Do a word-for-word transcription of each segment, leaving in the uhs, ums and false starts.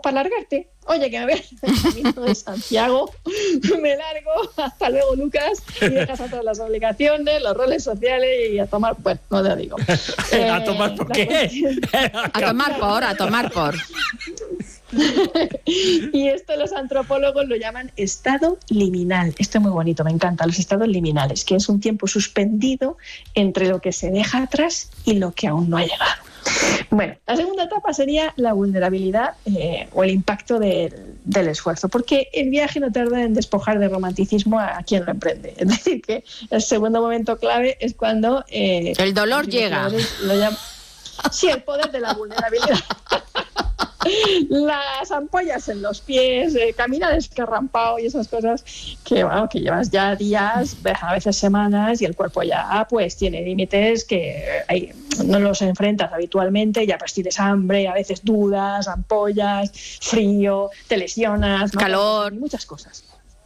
para largarte. Oye, que me veas el camino de Santiago, me largo, hasta luego, Lucas, y dejas atrás las obligaciones, los roles sociales y a tomar, bueno, no te digo. Eh, ¿A tomar por qué? Cuestión... a tomar por, a tomar por. Y esto los antropólogos lo llaman estado liminal. Esto es muy bonito, me encanta, los estados liminales, que es un tiempo suspendido entre lo que se deja atrás y lo que aún no ha llegado. Bueno, la segunda etapa sería la vulnerabilidad eh, o el impacto de, del esfuerzo, porque el viaje no tarda en despojar de romanticismo a, a quien lo emprende. Es decir, que el segundo momento clave es cuando... Eh, el dolor llega. Lo llaman, sí, el poder de la vulnerabilidad. Las ampollas en los pies, eh, camina descarrampado y esas cosas que, bueno, que llevas ya días, a veces semanas, y el cuerpo ya pues tiene límites que hay, no los enfrentas habitualmente, ya pues tienes hambre, a veces dudas, ampollas, frío, te lesionas, ¿no? Calor, muchas cosas.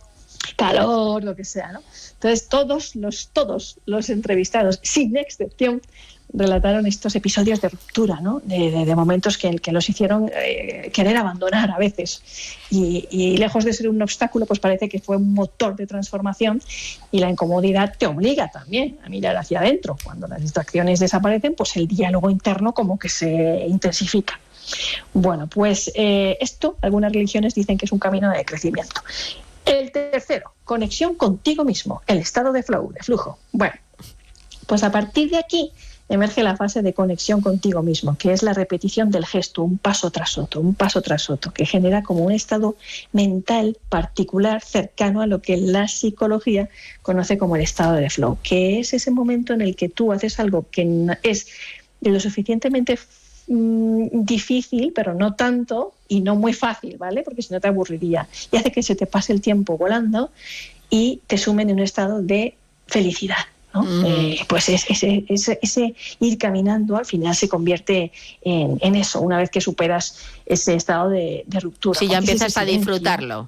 Calor, lo que sea, ¿no? Entonces todos los, todos los entrevistados, sin excepción, relataron estos episodios de ruptura, ¿no? de, de, de momentos que, que los hicieron eh, querer abandonar a veces. Y, y lejos de ser un obstáculo, pues parece que fue un motor de transformación, y la incomodidad te obliga también a mirar hacia adentro. Cuando las distracciones desaparecen, pues el diálogo interno como que se intensifica. Bueno, pues eh, esto, algunas religiones dicen que es un camino de crecimiento. El tercero, conexión contigo mismo, el estado de flow, de flujo. Bueno, pues a partir de aquí emerge la fase de conexión contigo mismo, que es la repetición del gesto, un paso tras otro, un paso tras otro, que genera como un estado mental particular cercano a lo que la psicología conoce como el estado de flow, que es ese momento en el que tú haces algo que es lo suficientemente mmm, difícil, pero no tanto y no muy fácil, ¿vale? Porque si no te aburriría, y hace que se te pase el tiempo volando y te sumen en un estado de felicidad, ¿no? Mm. Eh, pues ese, ese, ese ir caminando al final se convierte en, en eso, una vez que superas ese estado de, de ruptura. Sí, ya empiezas a disfrutarlo.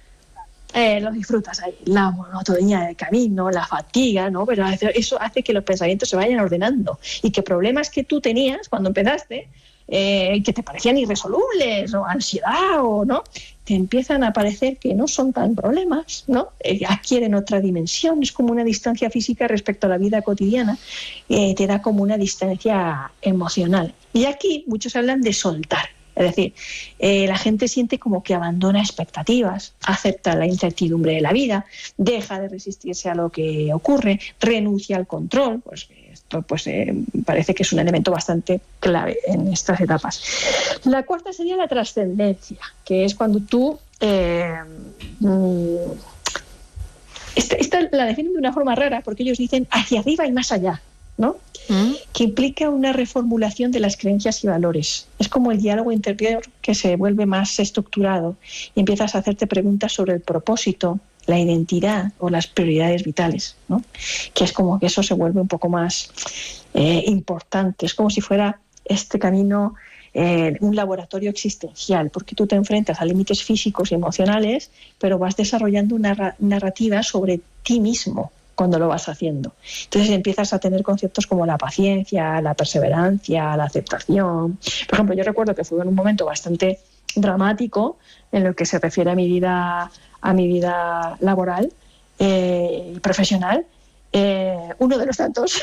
Eh, lo disfrutas ahí, la monotonía del camino, la fatiga, ¿no? Pero eso hace que los pensamientos se vayan ordenando y que problemas que tú tenías cuando empezaste, eh, que te parecían irresolubles o ansiedad o no, te empiezan a parecer que no son tan problemas, ¿no? Eh, adquieren otra dimensión, es como una distancia física respecto a la vida cotidiana, eh, te da como una distancia emocional. Y aquí muchos hablan de soltar. Es decir, eh, la gente siente como que abandona expectativas, acepta la incertidumbre de la vida, deja de resistirse a lo que ocurre, renuncia al control. Pues esto pues, eh, parece que es un elemento bastante clave en estas etapas. La cuarta sería la trascendencia, que es cuando tú... Eh, mmm, esta, esta la definen de una forma rara, porque ellos dicen hacia arriba y más allá, ¿no? ¿Mm? Que implica una reformulación de las creencias y valores. Es como el diálogo interior que se vuelve más estructurado y empiezas a hacerte preguntas sobre el propósito, la identidad o las prioridades vitales, ¿no? Que es como que eso se vuelve un poco más eh, importante. Es como si fuera este camino eh, un laboratorio existencial, porque tú te enfrentas a límites físicos y emocionales, pero vas desarrollando una narrativa sobre ti mismo cuando lo vas haciendo. Entonces empiezas a tener conceptos como la paciencia, la perseverancia, la aceptación. Por ejemplo, yo recuerdo que fue en un momento bastante dramático en lo que se refiere a mi vida, a mi vida laboral eh, y profesional, eh, uno de los tantos,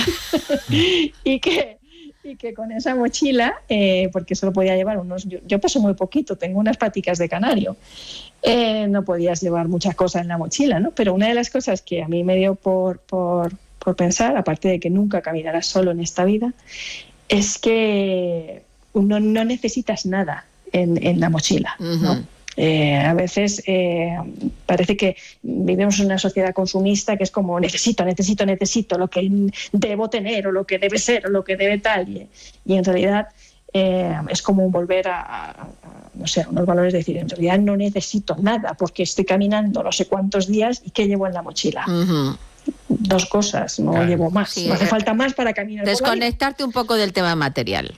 y que y que con esa mochila, eh, porque solo podía llevar unos... Yo, yo peso muy poquito, tengo unas paticas de canario. Eh, no podías llevar muchas cosas en la mochila, ¿no? Pero una de las cosas que a mí me dio por, por, por pensar, aparte de que nunca caminarás solo en esta vida, es que no, no necesitas nada en, en la mochila, ¿no? Uh-huh. Eh, a veces eh, parece que vivimos en una sociedad consumista que es como necesito, necesito, necesito lo que debo tener o lo que debe ser o lo que debe tal, y, y en realidad eh, es como volver a, a, a no sé, unos valores, de decir, en realidad no necesito nada porque estoy caminando no sé cuántos días y ¿qué llevo en la mochila? Uh-huh. Dos cosas, no claro. llevo más, sí, no hace falta más para caminar. Desconectarte un poco del tema material.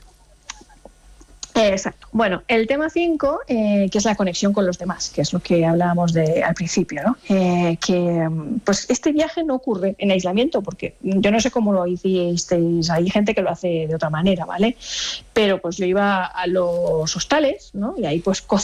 Exacto. Bueno, el tema cinco, eh, que es la conexión con los demás, que es lo que hablábamos de al principio, ¿no? Eh, que pues este viaje no ocurre en aislamiento, porque yo no sé cómo lo hicisteis, hay gente que lo hace de otra manera, ¿vale? Pero pues yo iba a los hostales, ¿no? Y ahí pues